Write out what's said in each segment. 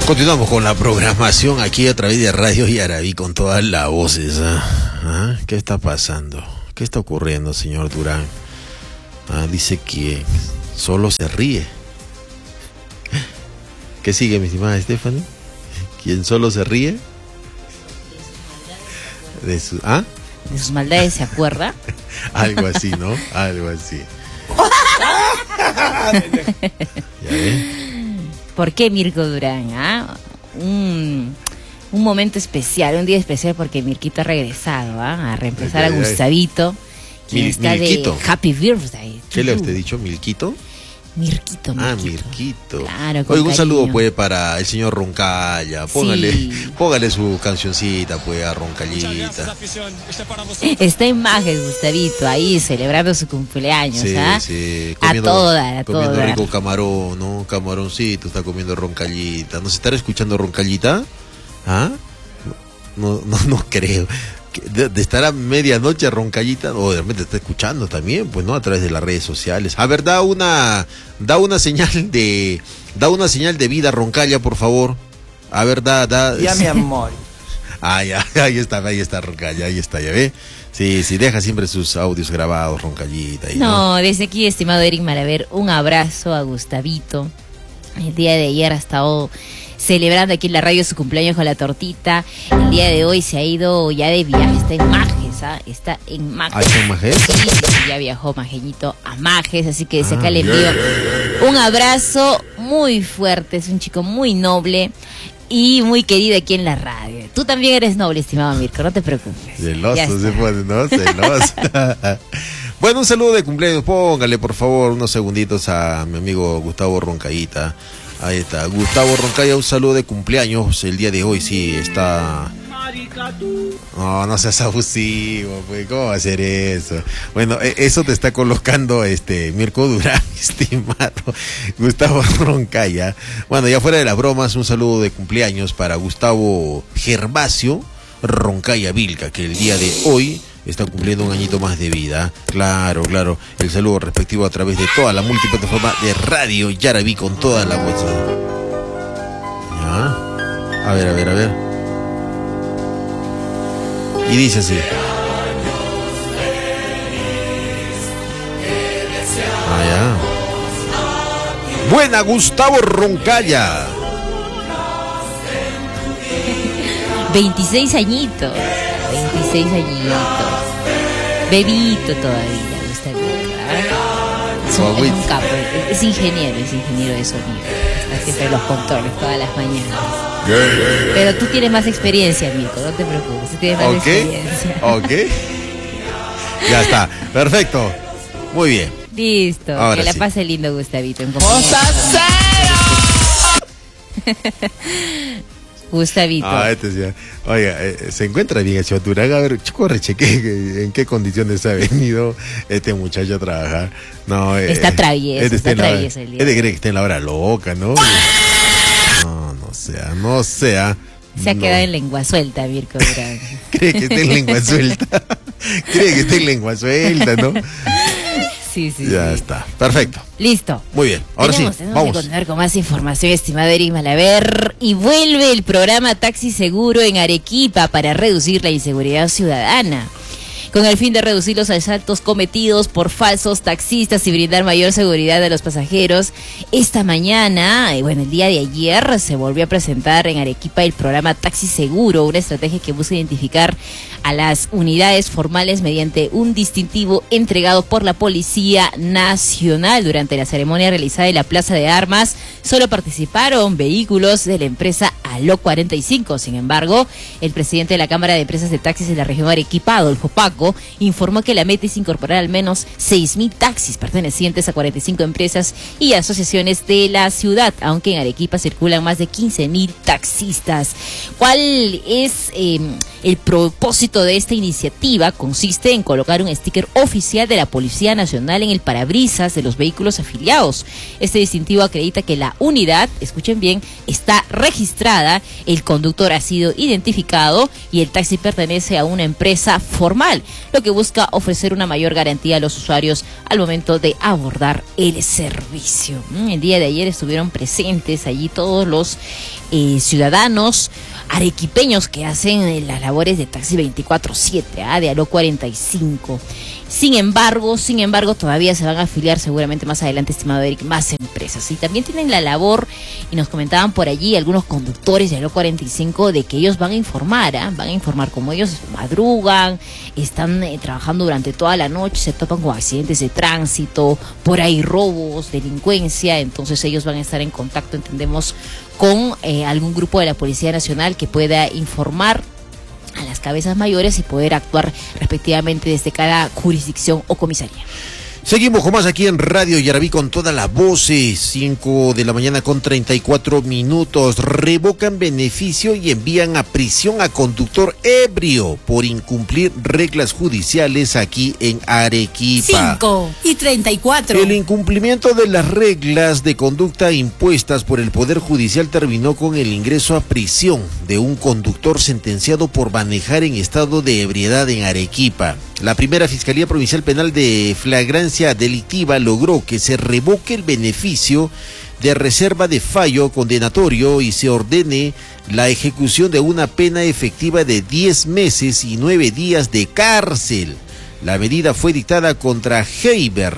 Continuamos con la programación aquí a través de Radio Yaraví con todas las voces. ¿Qué está pasando? ¿Qué está ocurriendo, señor Durán? Dice que solo se ríe. ¿Qué sigue, mi estimada Stephanie? ¿Quién solo se ríe? De sus maldades se acuerda. Algo así, ¿no? Algo así. ¿Ya ven? ¿Por qué Mirko Durán? Un momento especial, un día especial porque Mirquito ha regresado a reemplazar a Gustavito, quien está Milquito. De Happy Birthday. ¿Qué le ha usted dicho? ¿Milquito? Mirquito. Mirquito. Claro, oye, un saludo pues para el señor Roncalla. Póngale su cancioncita pues a Roncallita. Está en Majes, Gustavito, ahí celebrando su cumpleaños. Sí, comiendo rico camarón, ¿no? Camaroncito, está comiendo Roncallita. ¿Nos estará escuchando Roncallita? No creo. De estar a medianoche Roncallita, o de repente está escuchando también, pues, ¿no? A través de las redes sociales. A ver, da una señal de vida, Roncalla, por favor. A ver, da. Ya, mi amor. Ya, ahí está Roncalla, ahí está, ya ve. Sí, deja siempre sus audios grabados, Roncallita. No, desde aquí, estimado Eric Malaver, un abrazo a Gustavito. El día de ayer ha estado celebrando aquí en la radio su cumpleaños con la tortita. El día de hoy se ha ido ya de viaje, está en Majes, está en Majes. ¿Está en Majes? Sí, ya viajó Majeñito a Majes, así que desde acá le envío un abrazo muy fuerte. Es un chico muy noble y muy querido aquí en la radio. Tú también eres noble, estimado Mirko, no te preocupes. Celoso se pone, ¿no? Celoso. Bueno, un saludo de cumpleaños, póngale por favor unos segunditos a mi amigo Gustavo Roncallita. Ahí está, Gustavo Roncalla, un saludo de cumpleaños el día de hoy, sí, está... No seas abusivo, pues, ¿cómo va a hacer eso? Bueno, eso te está colocando Mirko Durán, estimado Gustavo Roncalla. Bueno, ya fuera de las bromas, un saludo de cumpleaños para Gustavo Gervasio Roncalla Vilca, que el día de hoy está cumpliendo un añito más de vida. Claro. El saludo respectivo a través de toda la multiplataforma de Radio Yaraví con toda la voz. Ya. A ver. Y dice así. Ya. Buena, Gustavo Roncalla. 26 añitos. Bebito todavía, Gustavito. Es un capo, es ingeniero de sonido. Está siempre en los controles todas las mañanas. Pero tú tienes más experiencia, Mirko, no te preocupes. Tú tienes más experiencia. Ok. Ya está, perfecto. Muy bien. Listo. Ahora que la sí. Pase lindo, Gustavito. Gustavito. Oiga, se encuentra bien el señor Durán. A ver, corre, cheque en qué condiciones ha venido este muchacho a trabajar. No, está travieso, está travieso el día. Cree que está en la hora loca, ¿no? No sea. Se ha quedado en lengua suelta, Mirko Durán. Cree que está en lengua suelta, ¿no? Sí. Ya está, perfecto. Listo. Muy bien, ahora tenemos sí, vamos. Que continuar con más información, estimado Eric Malaver. Y vuelve el programa Taxi Seguro en Arequipa para reducir la inseguridad ciudadana. Con el fin de reducir los asaltos cometidos por falsos taxistas y brindar mayor seguridad a los pasajeros, esta mañana, el día de ayer, se volvió a presentar en Arequipa el programa Taxi Seguro, una estrategia que busca identificar a las unidades formales mediante un distintivo entregado por la Policía Nacional. Durante la ceremonia realizada en la Plaza de Armas, solo participaron vehículos de la empresa Aló 45. Sin embargo, el presidente de la Cámara de Empresas de Taxis de la región Arequipa, Adolfo Paco, informó que la meta es incorporar al menos 6.000 taxis pertenecientes a 45 empresas y asociaciones de la ciudad, aunque en Arequipa circulan más de 15.000 taxistas. ¿Cuál es el propósito de esta iniciativa? Consiste en colocar un sticker oficial de la Policía Nacional en el parabrisas de los vehículos afiliados. Este distintivo acredita que la unidad, escuchen bien, está registrada llegada, el conductor ha sido identificado y el taxi pertenece a una empresa formal, lo que busca ofrecer una mayor garantía a los usuarios al momento de abordar el servicio. El día de ayer estuvieron presentes allí todos los ciudadanos arequipeños que hacen las labores de taxi 24/7, de Aló 45. Sin embargo, todavía se van a afiliar seguramente más adelante, estimado Eric, más empresas. Y también tienen la labor, y nos comentaban por allí algunos conductores de Aló 45, de que ellos van a informar, como ellos madrugan, están trabajando durante toda la noche, se topan con accidentes de tránsito, por ahí robos, delincuencia, entonces ellos van a estar en contacto, entendemos, con algún grupo de la Policía Nacional que pueda informar a las cabezas mayores y poder actuar respectivamente desde cada jurisdicción o comisaría. Seguimos con más aquí en Radio Yarabí con todas las voces. 5 de la mañana con 34 minutos. Revocan beneficio y envían a prisión a conductor ebrio por incumplir reglas judiciales aquí en Arequipa. 5:34. El incumplimiento de las reglas de conducta impuestas por el Poder Judicial terminó con el ingreso a prisión de un conductor sentenciado por manejar en estado de ebriedad en Arequipa. La primera Fiscalía Provincial Penal de Flagrancia Delictiva logró que se revoque el beneficio de reserva de fallo condenatorio y se ordene la ejecución de una pena efectiva de 10 meses y 9 días de cárcel. La medida fue dictada contra Heiber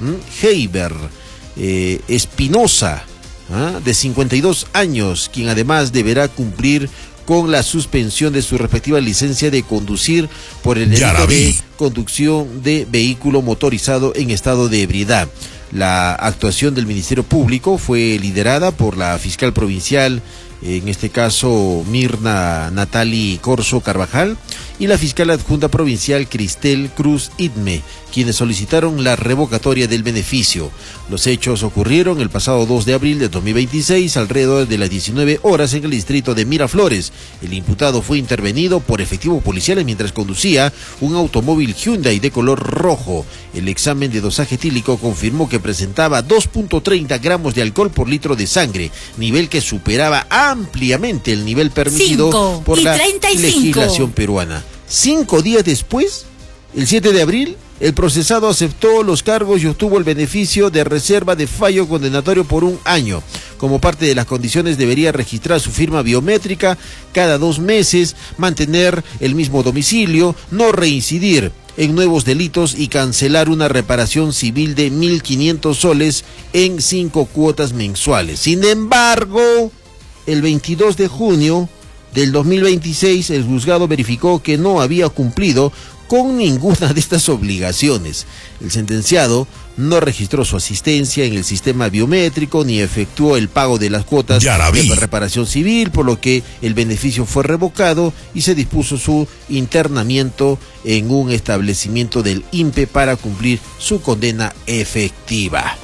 Espinosa, de 52 años, quien además deberá cumplir con la suspensión de su respectiva licencia de conducir por el delito de conducción de vehículo motorizado en estado de ebriedad. La actuación del Ministerio Público fue liderada por la fiscal provincial, en este caso Mirna Natali Corso Carvajal, y la fiscal adjunta provincial Cristel Cruz Idme, quienes solicitaron la revocatoria del beneficio. Los hechos ocurrieron el pasado 2 de abril de 2026, alrededor de las 19 horas en el distrito de Miraflores. El imputado fue intervenido por efectivos policiales mientras conducía un automóvil Hyundai de color rojo. El examen de dosaje etílico confirmó que presentaba 2.30 gramos de alcohol por litro de sangre, nivel que superaba ampliamente el nivel permitido por la legislación peruana. 5 días después, el 7 de abril, el procesado aceptó los cargos y obtuvo el beneficio de reserva de fallo condenatorio por 1 año. Como parte de las condiciones, debería registrar su firma biométrica cada 2 meses, mantener el mismo domicilio, no reincidir en nuevos delitos y cancelar una reparación civil de 1.500 soles en 5 cuotas mensuales. Sin embargo, el 22 de junio del 2026, el juzgado verificó que no había cumplido con ninguna de estas obligaciones. El sentenciado no registró su asistencia en el sistema biométrico ni efectuó el pago de las cuotas de reparación civil, por lo que el beneficio fue revocado y se dispuso su internamiento en un establecimiento del INPE para cumplir su condena efectiva.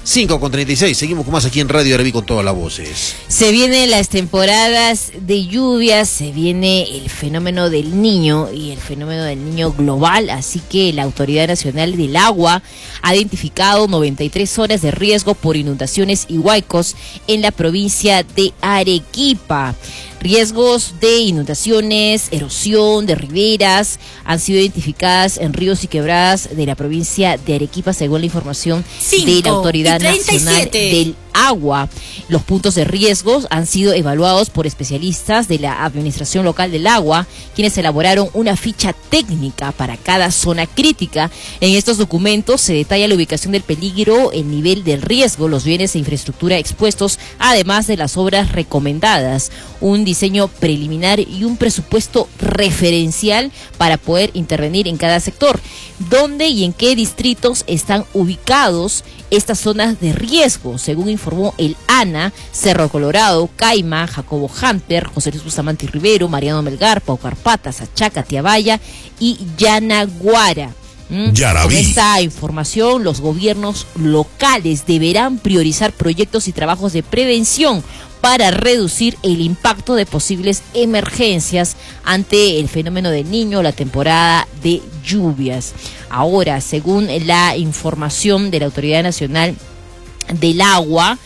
5:36, seguimos con más aquí en Radio Yarabí con todas las voces. Se vienen las temporadas de lluvias, se viene el fenómeno del Niño y el fenómeno del Niño global, así que la Autoridad Nacional del Agua ha identificado 93 horas de riesgo por inundaciones y huaicos en la provincia de Arequipa. Riesgos de inundaciones, erosión de riberas han sido identificadas en ríos y quebradas de la provincia de Arequipa, según la información de la Autoridad Nacional del Agua. Los puntos de riesgo han sido evaluados por especialistas de la Administración Local del Agua, quienes elaboraron una ficha técnica para cada zona crítica. En estos documentos se detalla la ubicación del peligro, el nivel del riesgo, los bienes e infraestructura expuestos, además de las obras recomendadas, un diseño preliminar y un presupuesto referencial para poder intervenir en cada sector. ¿Dónde y en qué distritos están ubicados estas zonas de riesgo? Según informó el ANA, Cerro Colorado, Caima, Jacobo Hunter, José Luis Bustamante y Rivero, Mariano Melgar, Paucarpata, Sachaca, Tiabaya y Yanaguara. Con esta información, los gobiernos locales deberán priorizar proyectos y trabajos de prevención para reducir el impacto de posibles emergencias ante el fenómeno del Niño, la temporada de lluvias. Ahora, según la información de la Autoridad Nacional del Agua,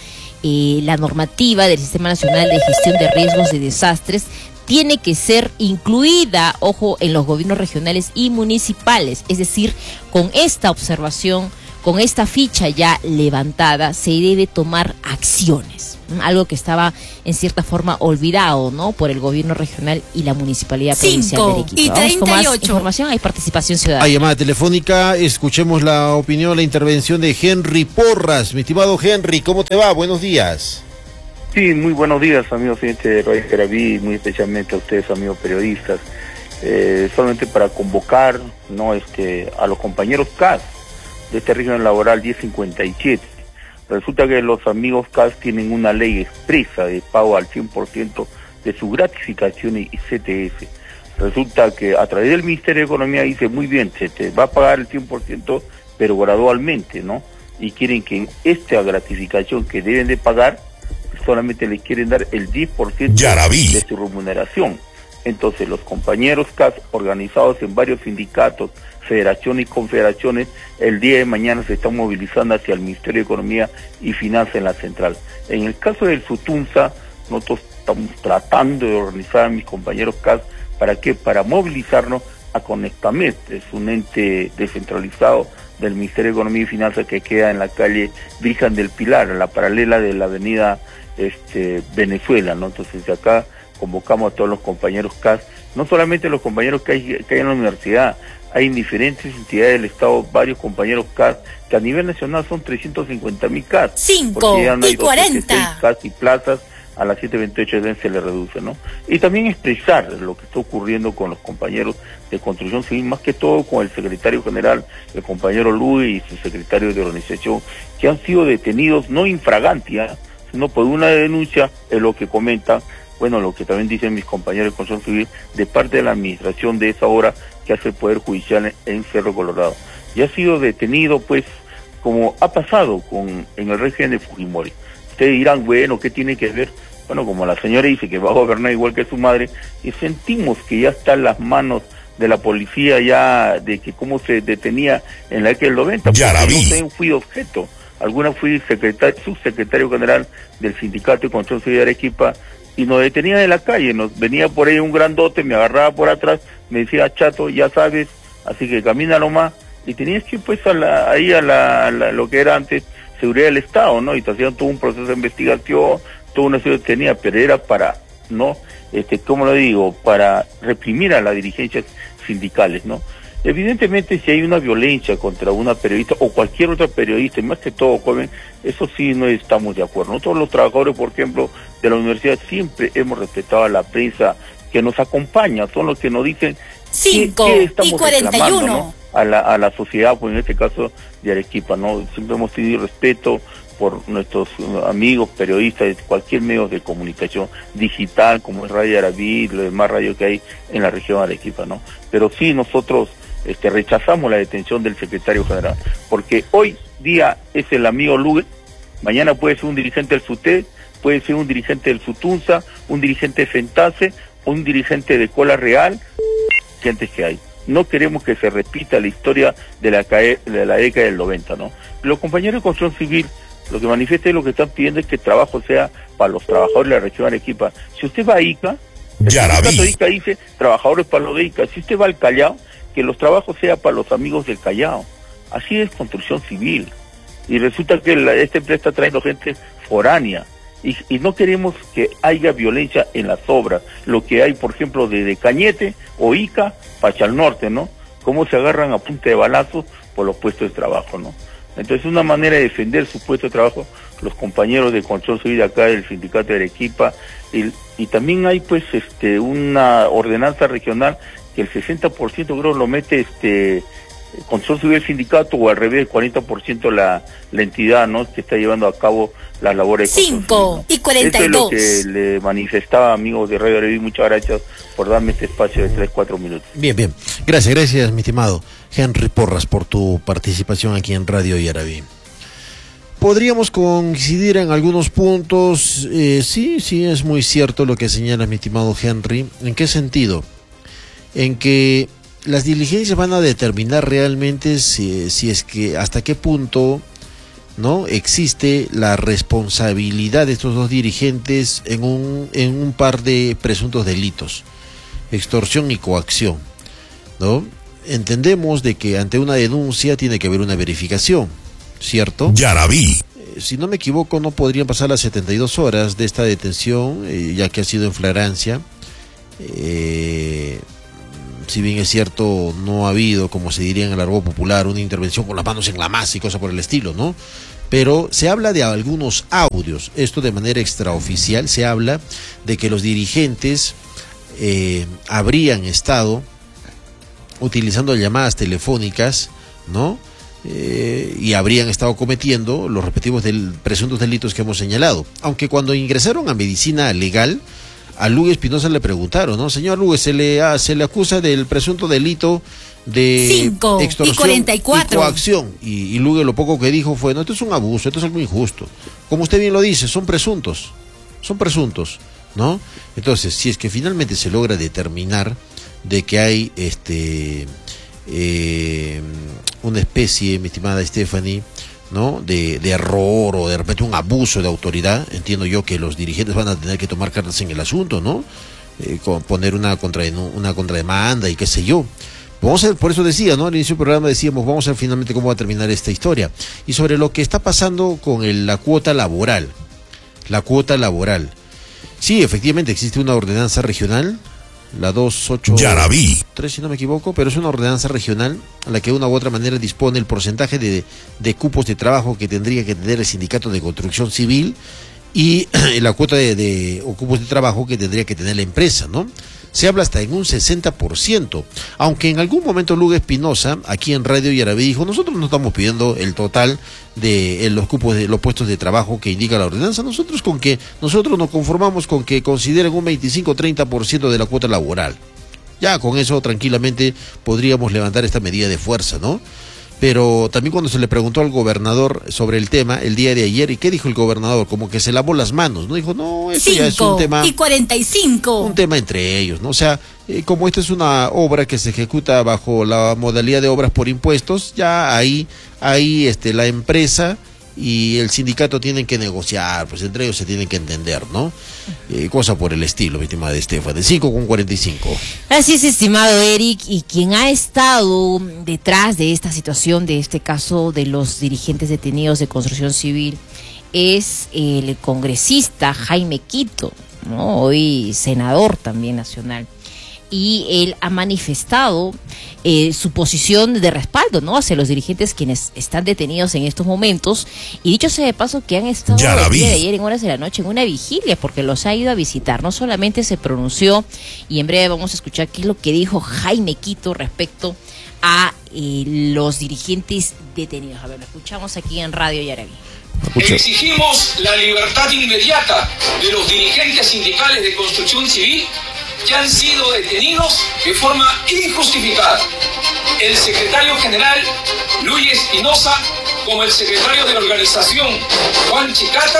la normativa del Sistema Nacional de Gestión de Riesgos y Desastres tiene que ser incluida, ojo, en los gobiernos regionales y municipales. Es decir, con esta observación, con esta ficha ya levantada, se debe tomar acciones. Algo que estaba en cierta forma olvidado, ¿no? Por el gobierno regional y la municipalidad provincial de Arequipa. 5:38. Vamos con más información, hay participación ciudadana. Hay llamada telefónica, escuchemos la opinión, la intervención de Henry Porras. Mi estimado Henry, ¿cómo te va? Buenos días. Sí, muy buenos días, amigos oyentes de Radio Yaraví, muy especialmente a ustedes, amigos periodistas. Solamente para convocar, ¿no? A los compañeros CAS de este régimen laboral 1057. Resulta que los amigos CAS tienen una ley expresa de pago al 100% de su gratificación y CTS. Resulta que a través del Ministerio de Economía dice, muy bien, se te va a pagar el 100%, pero gradualmente, ¿no? Y quieren que en esta gratificación que deben de pagar, solamente le quieren dar el 10% de su remuneración. Entonces los compañeros CAS organizados en varios sindicatos, federaciones y confederaciones, el día de mañana se están movilizando hacia el Ministerio de Economía y Finanzas en la central. En el caso del SUTUNSA, nosotros estamos tratando de organizar a mis compañeros CAS, ¿para qué? Para movilizarnos a Conectamet, es un ente descentralizado del Ministerio de Economía y Finanzas que queda en la calle Virgen del Pilar, a la paralela de la avenida Venezuela, ¿no? Entonces de acá convocamos a todos los compañeros CAS, no solamente los compañeros que hay en la universidad, hay en diferentes entidades del Estado varios compañeros CAS, que a nivel nacional son 350.000 CAS. 5:40. CAS y plazas, a las 7:28 se le reduce, ¿no? Y también expresar lo que está ocurriendo con los compañeros de construcción civil, más que todo con el secretario general, el compañero Luis y su secretario de organización, que han sido detenidos no infragantia, sino por una denuncia, es lo que comentan, bueno, lo que también dicen mis compañeros de construcción civil, de parte de la administración de esa obra que hace el Poder Judicial en Cerro Colorado. Y ha sido detenido, pues, como ha pasado en el régimen de Fujimori. Ustedes dirán, bueno, ¿qué tiene que ver? Bueno, como la señora dice que va a gobernar igual que su madre, y sentimos que ya está en las manos de la policía ya, de que cómo se detenía en la década del 90, porque yo también fui objeto. Alguna fui subsecretario general del Sindicato de Construcción Civil de Arequipa, y nos detenían en la calle, nos venía por ahí un grandote, me agarraba por atrás, me decía, chato, ya sabes, así que camina nomás, y tenías que ir pues lo que era antes seguridad del Estado, ¿no? Y te hacían todo un proceso de investigación, toda una serie que tenía, pero era para, ¿no? ¿Cómo lo digo? Para reprimir a las dirigencias sindicales, ¿no? Evidentemente, si hay una violencia contra una periodista o cualquier otra periodista, y más que todo joven, eso sí no estamos de acuerdo. Nosotros los trabajadores, por ejemplo, de la universidad siempre hemos respetado a la prensa que nos acompaña, son los que nos dicen qué estamos reclamando, ¿no? a la sociedad, pues en este caso de Arequipa, ¿no? Siempre hemos tenido respeto por nuestros amigos periodistas de cualquier medio de comunicación digital, como es Radio Yaraví, los demás radios que hay en la región de Arequipa, ¿no? Pero sí nosotros rechazamos la detención del secretario general, porque hoy día es el amigo Lugue, mañana puede ser un dirigente del SUTED, puede ser un dirigente del SUTUNSA, un dirigente de FENTASE, un dirigente de Cola Real, gente que hay. No queremos que se repita la historia de la década del 90, ¿no? Los compañeros de construcción civil, lo que manifiestan y lo que están pidiendo es que el trabajo sea para los trabajadores de la región de Arequipa. Si usted va a Ica, el sindicato de Ica dice trabajadores para los de Ica. Si usted va al Callao, que los trabajos sean para los amigos del Callao. Así es construcción civil. Y resulta que esta empresa está trayendo gente foránea. Y no queremos que haya violencia en las obras. Lo que hay, por ejemplo, de Cañete o Ica, Pachal Norte, ¿no? Cómo se agarran a punta de balazos por los puestos de trabajo, ¿no? Entonces, una manera de defender su puesto de trabajo, los compañeros de construcción civil de acá del Sindicato de Arequipa, y también hay, pues, una ordenanza regional que el 60% creo lo mete construcción civil del sindicato, o al revés, el 40% la entidad, ¿no? Que está llevando a cabo las labores. 5:42. Eso es lo que le manifestaba, amigos de Radio Yaraví. Muchas gracias por darme este espacio de 3-4 minutos. Bien, bien. Gracias, mi estimado Henry Porras, por tu participación aquí en Radio Yaraví. Podríamos coincidir en algunos puntos. Sí, es muy cierto lo que señala mi estimado Henry. ¿En qué sentido? En que las diligencias van a determinar realmente si es que hasta qué punto ¿no? Existe la responsabilidad de estos dos dirigentes en un par de presuntos delitos, extorsión y coacción, ¿no? Entendemos de que ante una denuncia tiene que haber una verificación, ¿cierto? Yarabí. Si no me equivoco, no podrían pasar las 72 horas de esta detención, ya que ha sido en flagrancia. Si bien es cierto, no ha habido, como se diría en el argot popular, una intervención con las manos en la masa y cosas por el estilo, ¿no? Pero se habla de algunos audios, esto de manera extraoficial, se habla de que los dirigentes habrían estado utilizando llamadas telefónicas, ¿no? Y habrían estado cometiendo los respectivos presuntos delitos que hemos señalado. Aunque cuando ingresaron a medicina legal, a Lugue Espinosa le preguntaron, ¿no? Señor Lugue, se le acusa del presunto delito de extorsión y coacción. Y Lugue lo poco que dijo fue, no, esto es un abuso, esto es algo injusto. Como usted bien lo dice, son presuntos, ¿no? Entonces, si es que finalmente se logra determinar de que hay una especie, mi estimada Stephanie, ¿no? de error o de repente un abuso de autoridad, entiendo yo que los dirigentes van a tener que tomar cartas en el asunto, ¿no? Poner una contrademanda y qué sé yo. Vamos a ver, por eso decía, ¿no? Al inicio del programa decíamos, vamos a ver finalmente cómo va a terminar esta historia. Y sobre lo que está pasando con la cuota laboral. Sí, efectivamente existe una ordenanza regional, la 283, si no me equivoco, pero es una ordenanza regional a la que de una u otra manera dispone el porcentaje de cupos de trabajo que tendría que tener el sindicato de construcción civil y la cuota de cupos de trabajo que tendría que tener la empresa, ¿no? Se habla hasta en un 60%, aunque en algún momento Lugue Espinosa, aquí en Radio Yarabí, dijo, nosotros no estamos pidiendo el total de los cupos de los puestos de trabajo que indica la ordenanza, nosotros nos conformamos con que consideren un 25-30% de la cuota laboral. Ya con eso tranquilamente podríamos levantar esta medida de fuerza, ¿no? Pero también cuando se le preguntó al gobernador sobre el tema el día de ayer, ¿y qué dijo el gobernador? Como que se lavó las manos, ¿no? Dijo, no, eso ya es un tema... 5:45. Un tema entre ellos, ¿no? O sea, como esta es una obra que se ejecuta bajo la modalidad de obras por impuestos, ya ahí la empresa y el sindicato tienen que negociar, pues entre ellos se tienen que entender, ¿no? Cosa por el estilo, víctima de Estefan, de 5:45. Así es, estimado Eric, y quien ha estado detrás de esta situación, de este caso de los dirigentes detenidos de construcción civil, es el congresista Jaime Quito, ¿no? Hoy senador también nacional. Y él ha manifestado su posición de respaldo, ¿no? Hacia los dirigentes quienes están detenidos en estos momentos. Y dicho sea de paso que han estado el día de ayer en horas de la noche en una vigilia porque los ha ido a visitar. No solamente se pronunció, y en breve vamos a escuchar qué es lo que dijo Jaime Quito respecto a los dirigentes detenidos. A ver, lo escuchamos aquí en Radio Yarabí. Exigimos la libertad inmediata de los dirigentes sindicales de construcción civil que han sido detenidos de forma injustificada. El secretario general Luis Espinosa, como el secretario de la organización Juan Chicata,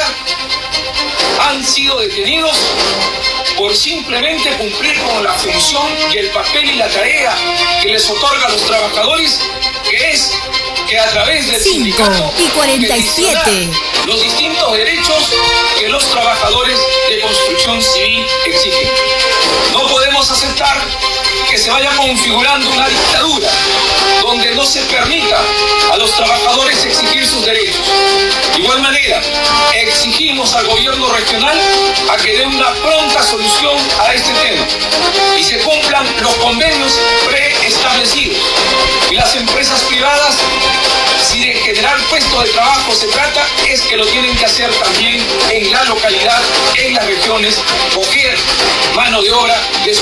han sido detenidos por simplemente cumplir con la función y el papel y la tarea que les otorga a los trabajadores, que es que a través del sindicato 5:47 los distintos derechos que los trabajadores de construcción civil exigen. No podemos aceptar que se vaya configurando una dictadura donde no se permita a los trabajadores exigir sus derechos. De igual manera, exigimos al gobierno regional a que dé una pronta solución a este tema y se cumplan los convenios preestablecidos. Y las empresas privadas, si de generar puestos de trabajo se trata, es que lo tienen que hacer también en la localidad, en las regiones, coger mano de obra de su